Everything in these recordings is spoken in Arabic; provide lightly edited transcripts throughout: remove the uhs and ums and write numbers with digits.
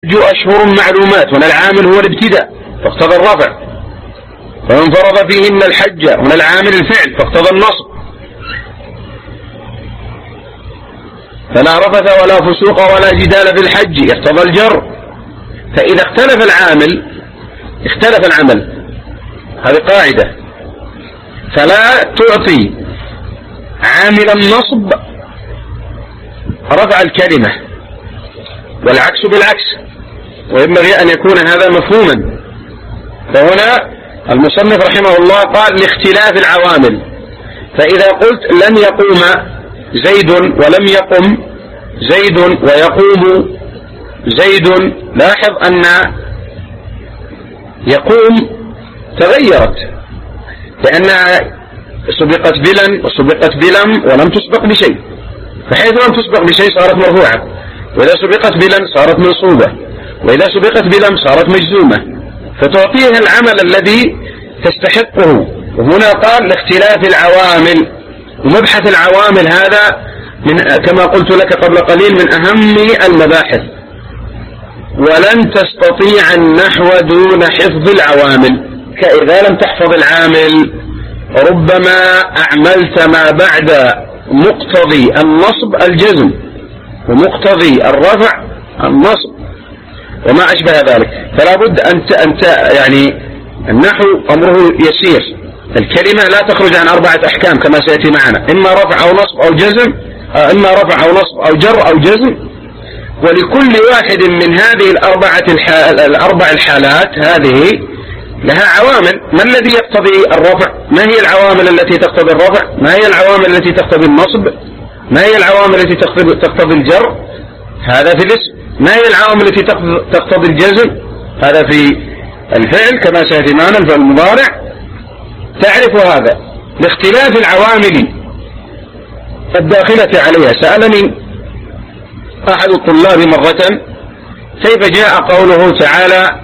أشهر معلومات، هنا العامل هو الابتداء فاقتضى الرفع. فمن فرض فيهن الحج، هنا العامل الفعل فاقتضى النصب. فلا رفث ولا فسوق ولا جدال في الحج يقتضى الجر. فإذا اختلف العامل اختلف العمل، هذه قاعدة. فلا تعطي عامل النصب رفع الكلمة، والعكس بالعكس، وينبغي أن يكون هذا مفهوما. فهنا المصنف رحمه الله قال لاختلاف العوامل. فإذا قلت لن يقوم زيد ولم يقم زيد ويقوم زيد، لاحظ أن يقوم تغيرت لأنها سبقت بلن وسبقت بلم ولم تسبق بشيء، فحيث لم تسبق بشيء صارت مرفوعة، وإذا سبقت بلن صارت منصوبة، وإذا سبقت بلم صارت مجزومة، فتعطيها العمل الذي تستحقه. وهنا قال لاختلاف العوامل، ومبحث العوامل هذا من كما قلت لك قبل قليل من أهم المباحث. ولن تستطيع النحو دون حفظ العوامل، كإذا لم تحفظ العامل ربما أعملت ما بعد مقتضي النصب الجزم، ومقتضي الرفع النصب وما أشبه ذلك. فلا بد أنت يعني النحو أمره يسير، الكلمة لا تخرج عن 4 أحكام كما سيأتي معنا، إما رفع أو نصب أو جزم، إما رفع أو نصب أو جر أو جزم. ولكل واحد من هذه الأربع الحالات هذه لها عوامل. ما الذي يقتضي الرفع؟ ما هي العوامل التي تقتضي الرفع؟ ما هي العوامل التي تقتضي النصب؟ ما هي العوامل التي تقتضي الجر؟ هذا في الاسم. ما هي العوامل التي تقتضي الجزم؟ هذا في الفعل كما سيأتي معنا الفعل المضارع. تعرف هذا لاختلاف العوامل الداخلة عليها. سألني أحد الطلاب مرة كيف جاء قوله تعالى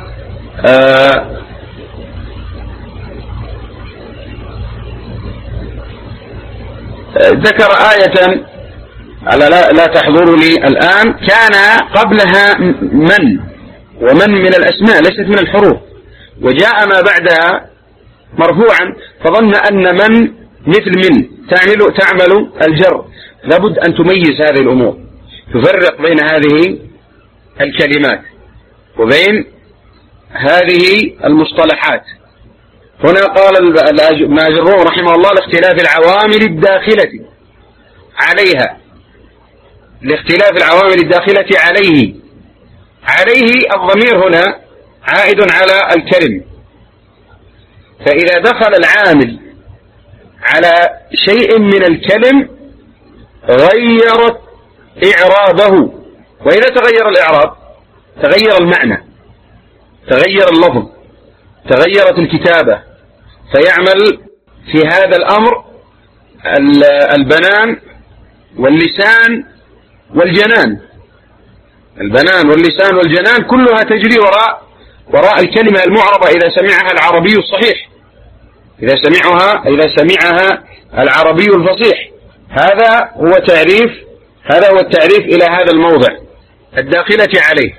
ذكر آية على لا تحضر لي الآن، كان قبلها من، ومن من الأسماء ليست من الحروف، وجاء ما بعدها مرفوعا، فظن أن من مثل من تعمل الجر. لابد أن تميز هذه الأمور، تفرق بين هذه الكلمات وبين هذه المصطلحات. هنا قال الماجرون رحمه الله لاختلاف العوامل الداخلة عليها، لاختلاف العوامل الداخلة عليه. عليه الضمير هنا عائد على الكلم، فإذا دخل العامل على شيء من الكلم غيرت إعرابه، وإذا تغير الإعراب تغير المعنى، تغير اللفظ، تغيرت الكتابة. فيعمل في هذا الأمر البنان واللسان والجنان، البنان واللسان والجنان كلها تجري وراء الكلمة المعربة إذا سمعها العربي الصحيح، إذا سمعها العربي الفصيح. هذا هو التعريف إلى هذا الموضع الداخلة عليه.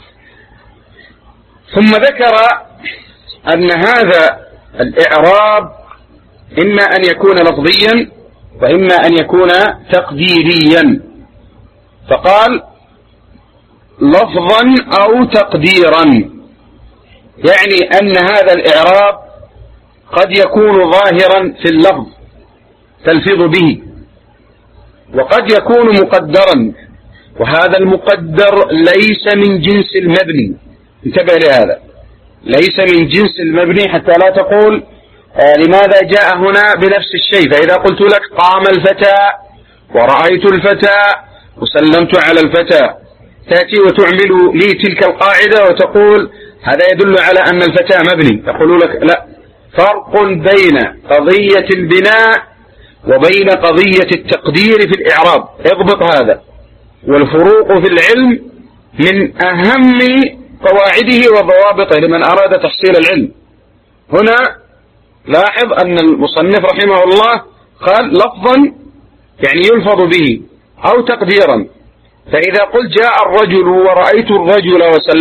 ثم ذكر أن هذا الإعراب إما أن يكون لفظيا وإما أن يكون تقديريا، فقال لفظا أو تقديرا، يعني أن هذا الإعراب قد يكون ظاهرا في اللفظ تلفظ به، وقد يكون مقدرا، وهذا المقدر ليس من جنس المبني. انتبه لهذا، ليس من جنس المبني، حتى لا تقول لماذا جاء هنا بنفس الشيء. فإذا قلت لك قام الفتى ورأيت الفتى وسلمت على الفتى، تأتي وتعمل لي تلك القاعدة وتقول هذا يدل على أن الفتى مبني. يقول لك لا، فرق بين قضية البناء وبين قضية التقدير في الإعراب. اضبط هذا، والفروق في العلم من أهم قواعده وضوابطه لمن أراد تحصيل العلم. هنا لاحظ أن المصنف رحمه الله قال لفظا يعني يلفظ به، أو تقديرا. فإذا قلت جاء الرجل ورأيت الرجل وسلم